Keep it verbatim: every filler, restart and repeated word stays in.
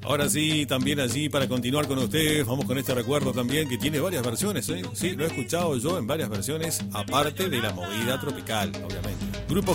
Ahora sí, también allí para continuar con ustedes, vamos con este recuerdo también que tiene varias versiones, ¿eh? Sí, lo he escuchado yo en varias versiones, aparte de la movida tropical, obviamente. Grupo